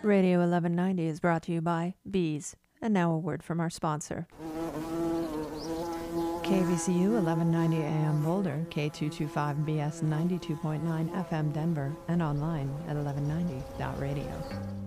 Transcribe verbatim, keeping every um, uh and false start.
Radio eleven ninety is brought to you by Bees. And now a word from our sponsor. K V C U eleven ninety A M Boulder, K two twenty-five B S ninety-two point nine F M Denver, and online at eleven ninety dot radio.